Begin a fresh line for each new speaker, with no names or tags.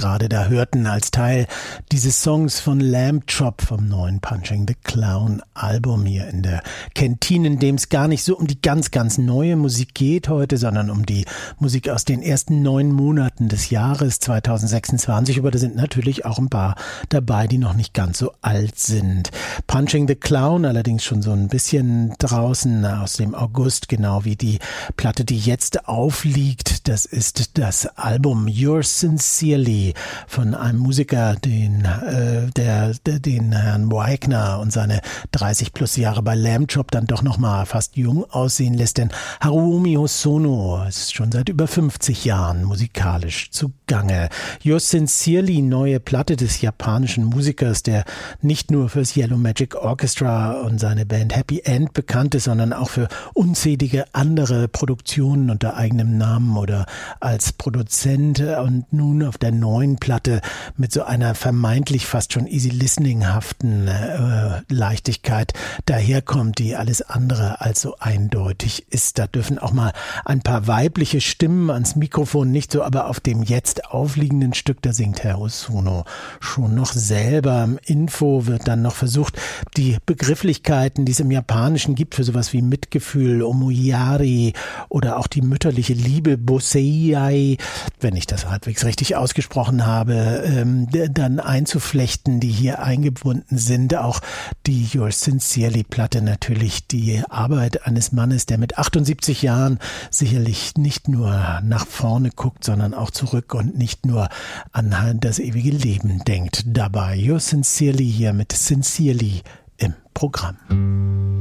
gerade da hörten, als Teil dieses Songs von Lamb Chop vom neuen Punching the Clown Album hier in der Kantine, in dem es gar nicht so um die ganz, ganz neue Musik geht heute, sondern um die Musik aus den ersten 9 Monaten des Jahres 2026. Aber da sind natürlich auch ein paar dabei, die noch nicht ganz so alt sind. Punching the Clown allerdings schon so ein bisschen draußen aus dem August, genau wie die Platte, die jetzt aufliegt. Das ist das Album Yours Sincerely von einem Musiker, den Herrn Wagner und seine 30 plus Jahre bei Lamb Chop dann doch noch mal fast jung aussehen lässt, denn Haruomi Hosono ist schon seit über 50 Jahren musikalisch zugange. Yours Sincerely, neue Platte des japanischen Musikers, der nicht nur fürs Yellow Magic Orchestra und seine Band Happy End bekannt ist, sondern auch für unzählige andere Produktionen unter eigenem Namen oder als Produzent, und nun auf der neuen Platte mit so einer vermeintlich fast schon easy-listening-haften Leichtigkeit daherkommt, die alles andere als so eindeutig ist. Da dürfen auch mal ein paar weibliche Stimmen ans Mikrofon, nicht so aber auf dem jetzt aufliegenden Stück, da singt Herr Hosono schon noch selber. Im Info wird dann noch versucht, die Begrifflichkeiten, die es im Japanischen gibt für sowas wie Mitgefühl, Omoyari oder auch die mütterliche Liebe, Boseiai, wenn ich das halbwegs richtig ausgesprochen habe, dann einzuflechten, die hier eingebunden sind. Auch die Yours Sincerely Platte natürlich die Arbeit eines Mannes, der mit 78 Jahren sicherlich nicht nur nach vorne guckt, sondern auch zurück und nicht nur an das ewige Leben denkt dabei. Yours Sincerely hier mit Sincerely im Programm.